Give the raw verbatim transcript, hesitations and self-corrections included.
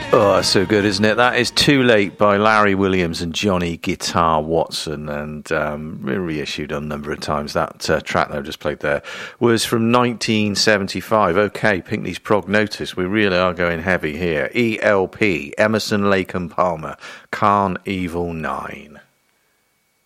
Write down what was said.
Oh, so good, isn't it? That is Too Late by Larry Williams and Johnny Guitar Watson, and um, reissued a number of times. That uh, track that I just played there was from nineteen seventy-five. Okay, Pinkney's Prognosis. We really are going heavy here. E L P, Emerson, Lake and Palmer, Carn Evil nine.